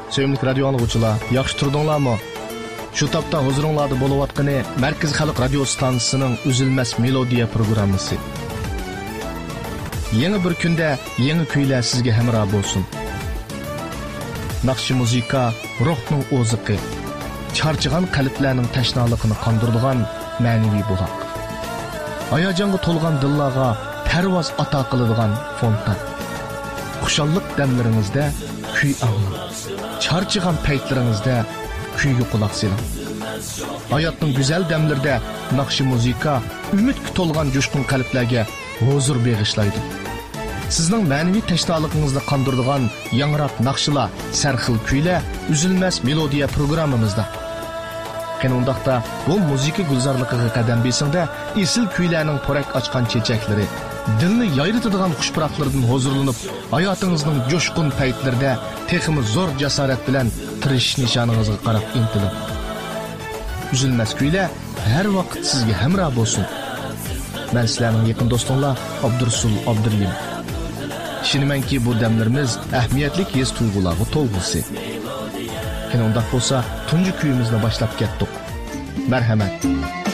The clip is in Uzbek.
Sevimli radio anlıqçılar, yaxşı turdunlarmı? Şu tapda huzuruңlarda boluvatqını Merkez Xalq Radio Stansiyasının Üzülməz Melodiya programması. Yeni bir künde yeni kuylar sizge hemra bolsun. Naqshi muzika ruhning oziqi, charchigan qalblarning tashnaligini qondirdigan ma'naviy buloq. Hayajonga to'lgan dillarga parvoz ato qiladigan fontan. Xushalliq damlaringizda kuy anglang. Charchigan paytlaringizda kuyga quloq soling. Hayotning go'zal damlarida naqshi muzika umidga to'lgan jo'shqin qalblarga huzur bag'ishlaydi. Sizning ma'naviy tashnoligingizni qondiradigan yangroq naqshlar, sarxil kuylar Üzülməz Melodiya programmamizda. Qanundaqda bu muzika gulzorligiga qadam besingda esil kuylarning porak ochgan chechaklari, dilni yayritadigan xushpuroqlardan huzurlanib, hayotingizning jo'shqin paytlarida texmi zo'r jasorat bilan tirish nishoningizga qarab intiling. Üzülməz kuylar har vaqt sizga hamroh bo'lsin. Men sizlarning yaqin do'stinglar Abdursul Abdurlim. Şinimenki bu demlerimiz ehmiyetlik his tuygularga to'lg'isi. Qanday bo'lsa, tunji kuyimizni boshlab ketdik. Marhamat.